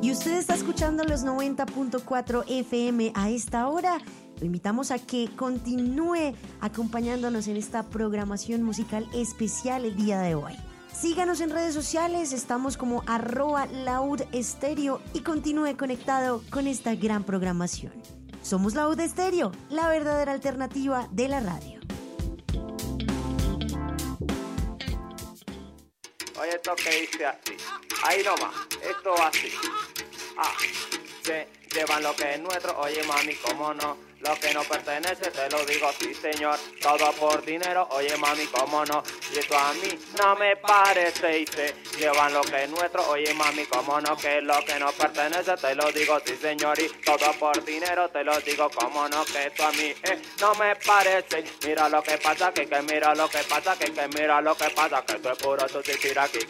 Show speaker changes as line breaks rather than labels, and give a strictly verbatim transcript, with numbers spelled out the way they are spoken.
Y usted está escuchando los noventa punto cuatro F M a esta hora. Lo invitamos a que continúe acompañándonos en esta programación musical especial el día de hoy. Síganos en redes sociales, estamos como arroba Laud Estéreo y continúe conectado con esta gran programación. Somos Laud Estéreo, la verdadera alternativa de la radio.
Oye, esto que dice así, ahí nomás, esto así. Ah, se llevan lo que es nuestro, oye mami, cómo no. Lo que no pertenece, te lo digo, sí señor. Todo por dinero, oye mami, cómo no. Y esto a mí no me parece. Y se llevan lo que es nuestro, oye mami, cómo no. Que lo que no pertenece, te lo digo, sí señor. Y todo por dinero, te lo digo, cómo no. Que esto a mí eh, no me parece. Mira lo que pasa, que que mira lo que pasa, que que mira lo que pasa. Que esto es puro tuti tira aquí.